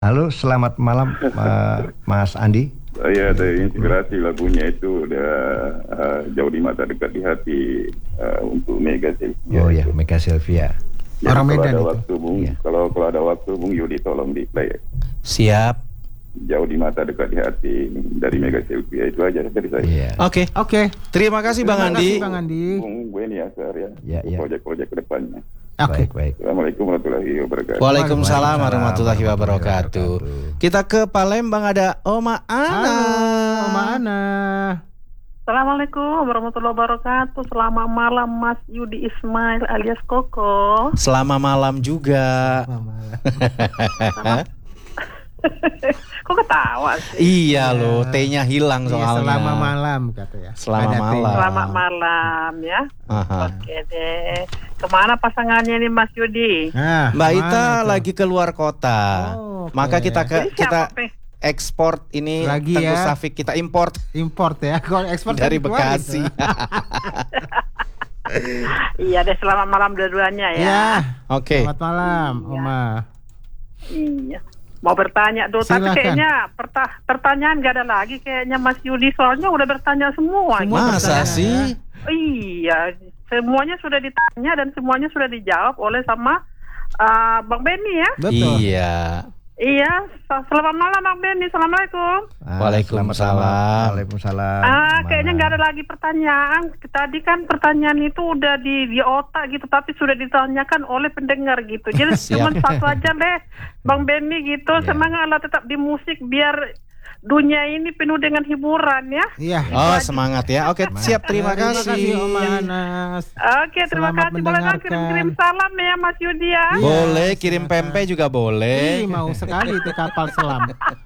Halo, selamat malam Mas Andi. Saya ada inspirasi lagunya itu udah jauh di mata dekat di hati untuk Mega Sylvia. Oh ya, Mega Sylvia. Ya, Orang Medan ada itu. Waktu, Bung, Ya. Kalau ada waktu Bung Yudi tolong di play. Siap. Jauh di mata dekat di hati dari Mega Sylvia, itu aja dari saya. Iya. Oke. Terima kasih Bang Andi. Bang Andi. Bung Beni Asar ya. Ya, ya. Projek-projek ke depannya. Oke. Baik. Assalamualaikum warahmatullahi wabarakatuh. Waalaikumsalam warahmatullahi wabarakatuh. Kita ke Palembang, ada Oma Ana. Oma Ana. Assalamualaikum warahmatullahi wabarakatuh. Selamat malam Mas Yudi Ismail alias Koko. Selamat malam juga. Kok ketawa sih? Iya loh, T-nya hilang Iya, soalnya. selamat malam kata ya. Selamat Ada malam. Selamat malam ya. Aha. Oke deh. Kemana pasangannya nih Mas Yudi? Nah, Mbak Ita mana tuh? lagi keluar kota. Oh, oke. Maka kita Jadi kita siapa, Pe? ekspor ini Lagi Teguh ya. Safik, kita import Import ya. Kalau ekspor dari kan keluar Bekasi. itu. Iya deh, selamat malam dua-duanya ya. Ya. Oke. Selamat malam, Iya. Oma. Iya. Mau bertanya tuh, tapi Silakan. kayaknya pertanyaan gak ada lagi kayaknya Mas Yudi, soalnya udah bertanya semua. Masa sih? Iya, semuanya sudah ditanya dan semuanya sudah dijawab oleh sama Bang Beni ya. Betul. Iya. Iya, selamat malam Bang Beni. Assalamualaikum. Waalaikumsalam. Waalaikumsalam. Kayaknya nggak ada lagi pertanyaan. Tadi kan pertanyaan itu udah di otak gitu, tapi sudah ditanyakan oleh pendengar gitu. Jadi cuma satu aja deh, Bang Beni gitu. Semangatlah tetap di musik biar dunia ini penuh dengan hiburan ya. Iya. Oh, semangat ya. Oke, siap. Terima kasih. Oma Anas. Oke, terima Selamat kasih. Boleh nggak kirim salam ya Mas Yudi ya? Boleh, kirim pempek juga boleh. Ih, mau sekali itu kapal selam.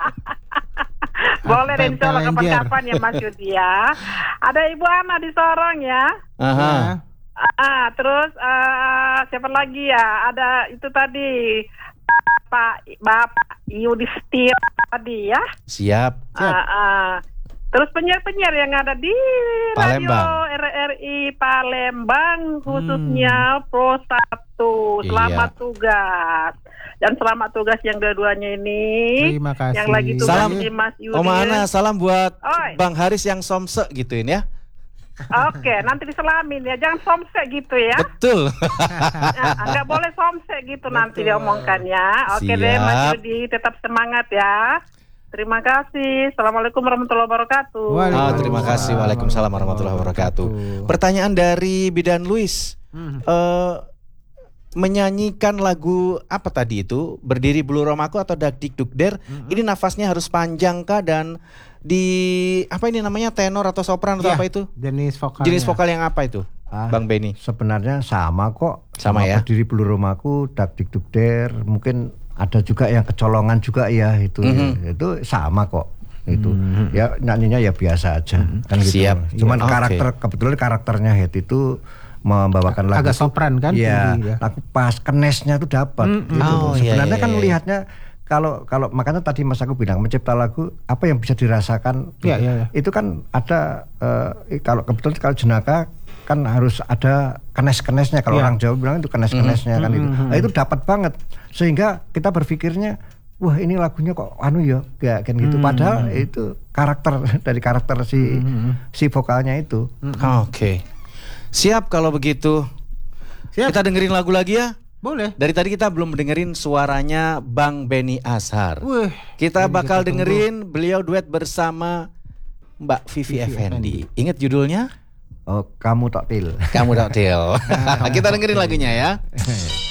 Boleh deh, insya Allah Pempek lenjer. kapan-kapan ya Mas Yudi ya. Ada Ibu Ana di Sorong ya. Aha. Terus siapa lagi ya? Ada itu tadi Bapak Yudhisthira tadi ya. Siap. Terus penyiar-penyiar yang ada di Palembang. Radio RRI Palembang khususnya Pro 1. Selamat tugas. Dan selamat tugas yang dua-duanya ini. Terima kasih. Yang lagi tugas Salam, di Mas Yudi. Oma Ana, salam buat Oi. Bang Haris yang somse gituin ya. Oke, nanti diselamin ya. Jangan somsek gitu ya. Betul. Nggak boleh somsek gitu nanti diomongkan ya. Oke deh Siap. Mas Yudi, tetap semangat ya. Terima kasih. Assalamualaikum warahmatullahi wabarakatuh. Terima kasih. Waalaikumsalam warahmatullahi wabarakatuh. Pertanyaan dari Bidan Luis. Menyanyikan lagu apa tadi itu? Berdiri Bulu Romaku atau Dak Dik Duk Der? Ini nafasnya harus panjang kah, dan di apa ini namanya, tenor atau sopran atau Ya, apa itu? Jenis vokalnya. Jenis vokal yang apa itu? Bang Beni. Sebenarnya sama kok. Sama ya? Berdiri Bulu Romaku, Dak Dik Duk Der, mungkin ada juga yang kecolongan juga ya itu. Itu sama kok. Itu ya nyanyinya ya biasa aja kan gitu. Siap. Cuman Oke. kebetulan karakternya Het itu membawakan lagu agak sopran kan, ya, tinggi ya. lagu pas kenesnya tuh dapat gitu. Oh, iya, Sebenarnya iya, kan iya. lihatnya kalau makanya tadi Mas aku bilang mencipta lagu apa yang bisa dirasakan. Iya, iya, iya. Itu kan ada kalau kebetulan kalau jenaka kan harus ada kenes-kenesnya, kalau Iya. orang Jawa bilang itu kenes-kenesnya kan itu. Nah, itu dapat banget sehingga kita berpikirnya wah ini lagunya kok anu ya kayak gitu. Padahal itu karakter dari karakter si vokalnya itu. Oke. Siap kalau begitu. Siap. Kita dengerin lagu lagi ya. Boleh. Dari tadi kita belum dengerin suaranya Bang Beni Ashar. Wih, Kita ini bakal kita tunggu. dengerin beliau duet bersama Mbak Vivi Effendi. Ingat judulnya? Oh, kamu tak til. Kamu tak til. Kita dengerin lagunya ya.